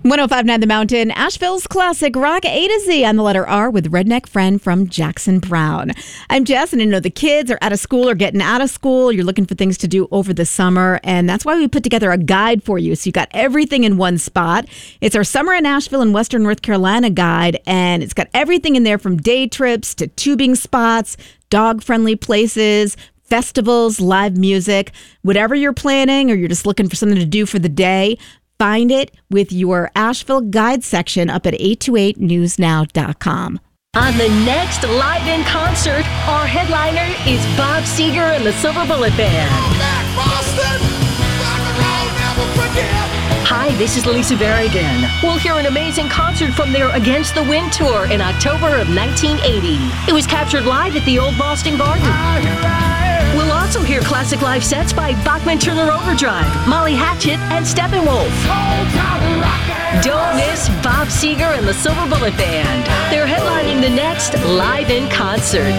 105.9 The Mountain, Asheville's classic rock A to Z on the letter R with Redneck Friend from Jackson Brown. I'm Jess, and I know the kids are out of school or getting out of school. You're looking for things to do over the summer, and that's why we put together a guide for you. So you got everything in one spot. It's our Summer in Asheville and Western North Carolina guide, and it's got everything in there from day trips to tubing spots, dog-friendly places, festivals, live music. Whatever you're planning or you're just looking for something to do for the day, find it with your Asheville guide section up at 828newsnow.com. On the next Live In concert, our headliner is Bob Seger and the Silver Bullet Band. Hi, this is Lisa Berrigan. We'll hear an amazing concert from their Against the Wind tour in October of 1980. It was captured live at the Old Boston Garden. We'll also hear classic live sets by Bachman Turner Overdrive, Molly Hatchet, and Steppenwolf. Don't miss Bob Seger and the Silver Bullet Band. They're headlining the next Live In concert.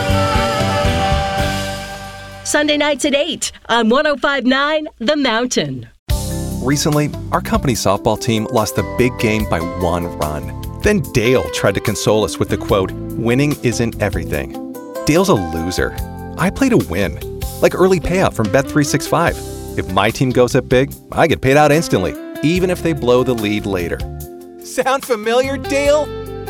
Sunday nights at 8 on 105.9 The Mountain. Recently, our company softball team lost the big game by 1 run. Then Dale tried to console us with the quote, "Winning isn't everything." Dale's a loser. I play to win, like early payout from Bet365. If my team goes up big, I get paid out instantly, even if they blow the lead later. Sound familiar, Dale?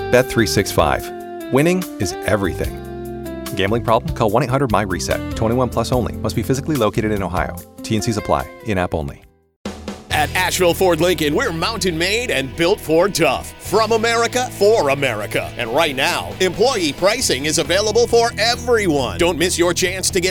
Bet365. Winning is everything. Gambling problem? Call 1-800-MY-RESET. 21 plus only. Must be physically located in Ohio. T&Cs apply. In-app only. At Asheville Ford Lincoln, we're mountain made and built Ford tough. From America, for America. And right now, employee pricing is available for everyone. Don't miss your chance to get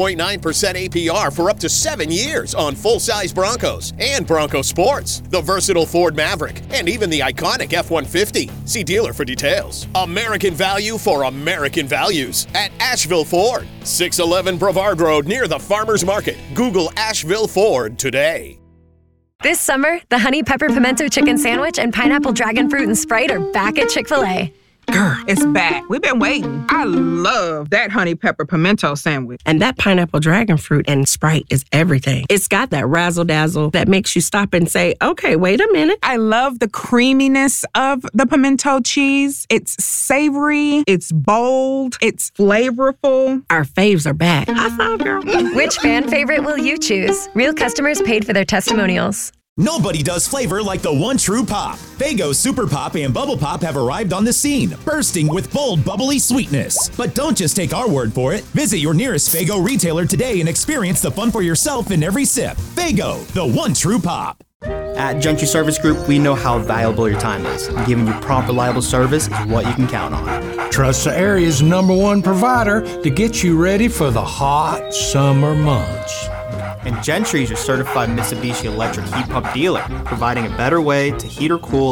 5.9% APR for up to 7 years on full-size Broncos and Bronco Sports, the versatile Ford Maverick, and even the iconic F-150. See dealer for details. American value for American values at Asheville Ford. 611 Brevard Road near the Farmers Market. Google Asheville Ford today. This summer, the Honey Pepper Pimento Chicken Sandwich and Pineapple Dragon Fruit and Sprite are back at Chick-fil-A. Girl, it's back. We've been waiting. I love that Honey Pepper Pimento Sandwich. And that Pineapple Dragon Fruit and Sprite is everything. It's got that razzle-dazzle that makes you stop and say, okay, wait a minute. I love the creaminess of the pimento cheese. It's savory, it's bold, it's flavorful. Our faves are back. High five, girl. Which fan favorite will you choose? Real customers paid for their testimonials. Nobody does flavor like the one true pop. Faygo Super Pop and Bubble Pop have arrived on the scene, bursting with bold, bubbly sweetness. But don't just take our word for it. Visit your nearest Faygo retailer today and experience the fun for yourself in every sip. Faygo, the one true pop. At Gentry Service Group, we know how valuable your time is, and giving you prompt, reliable service is what you can count on. Trust the area's #1 provider to get you ready for the hot summer months. And Gentry is your certified Mitsubishi electric heat pump dealer, providing a better way to heat or cool